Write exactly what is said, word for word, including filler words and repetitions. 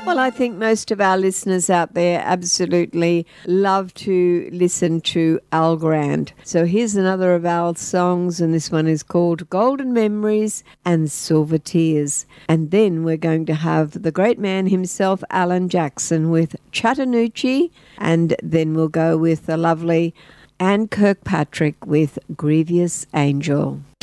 Well, I think most of our listeners out there absolutely love to listen to Al Grant. So here's another of Al's songs, and this one is called Golden Memories and Silver Tears. And then we're going to have the great man himself, Alan Jackson, with Chattanoochee, and then we'll go with the lovely Anne Kirkpatrick with Grievous Angel.